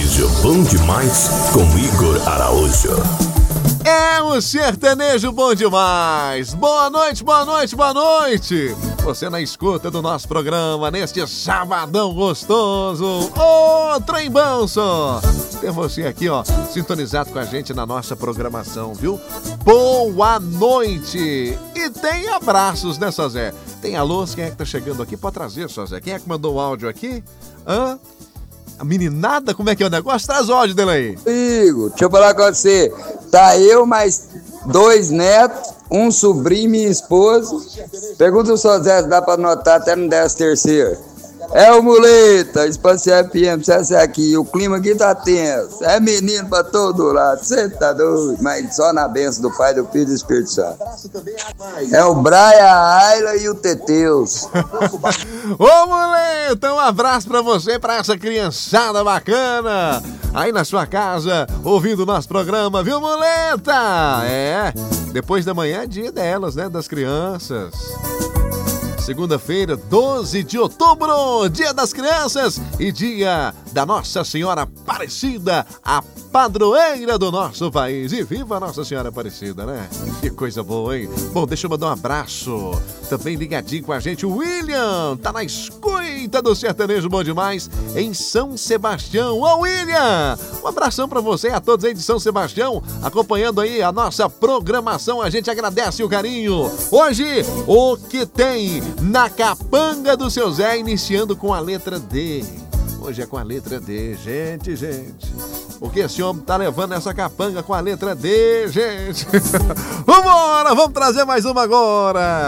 Sertanejo bom demais com Igor Araújo. É o sertanejo bom demais. Boa noite, boa noite, boa noite. Você na escuta do nosso programa neste sabadão gostoso. Ô, trem banço. Tem você aqui, ó, sintonizado com a gente na nossa programação, viu? Boa noite. E tem abraços, né, Sozé? Tem alôs, quem é que tá chegando aqui? Pode trazer, Sozé. Quem é que mandou o áudio aqui? A meninada? Como é que é o negócio? Traz o áudio dele aí. Igor, deixa eu falar com você. Tá eu, mais 2 netos, um sobrinho e minha esposa. Pergunta se o Zé dá pra anotar até no 13º. É o Muleta, Espacial FM, você aqui. O clima aqui tá tenso. É menino pra todo lado. Você tá doido? Mas só na benção do Pai, do Filho e do Espírito Santo. É o Brian, a Ayla e o Teteus. Ô, Muleta, um abraço pra você, pra essa criançada bacana. Aí na sua casa, ouvindo o nosso programa, viu, Muleta? É, depois da manhã é dia delas, né, das crianças. Segunda-feira, 12 de outubro, dia das crianças e dia da Nossa Senhora Aparecida, a padroeira do nosso país. E viva a Nossa Senhora Aparecida, né? Que coisa boa, hein? Bom, deixa eu mandar um abraço. Também ligadinho com a gente, o William, tá na escuta do Sertanejo Bom Demais em São Sebastião. Ô, William, um abração pra você e a todos aí de São Sebastião, acompanhando aí a nossa programação. A gente agradece o carinho. Hoje, o que tem na capanga do seu Zé, iniciando com a letra D. Hoje é com a letra D, gente. O que esse homem tá levando essa capanga com a letra D, gente? Vambora, vamos trazer mais uma agora.